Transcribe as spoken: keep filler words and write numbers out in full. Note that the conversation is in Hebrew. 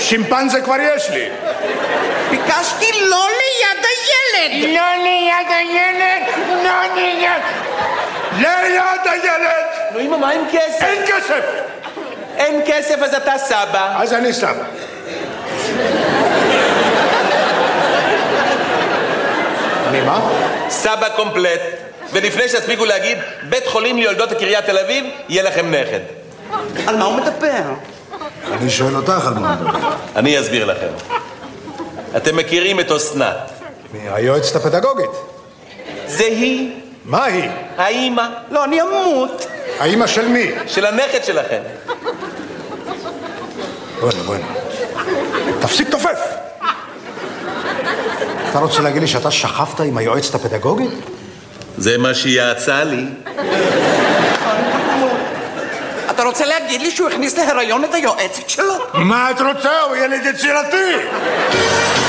שימפנזה כבר יש לי. ביקשתי לא ליד הילד. לא ליד הילד, לא ליד... ליד הילד! נו אמא, מה עם כסף? אין כסף! אין כסף אז אתה סבא. אז אני סבא. אני מה? סבא קומפלט. ולפני שהספיקו להגיד בית חולים ליולדות קריית תל אביב, יהיה לכם נכד. על מה הוא מדבר? אני שואל אותך על מה הוא מדבר. אני אסביר לכם. אתם מכירים את אסנת? היועצת הפדגוגית. זה היא. מה היא? האמא. לא, אני אמות. האמא של מי? של הנכד שלכם. בוא'נה, בוא'נה. תפסיק תופף. אתה רוצה להגיד לי שאתה שכבת עם היועצת הפדגוגית? זה מה שהיא יעצה לי. אתה רוצה להגיד לי שהוא הכניס להיריון את היועצת שלו? מה את רוצה? הוא ילד יצירתי.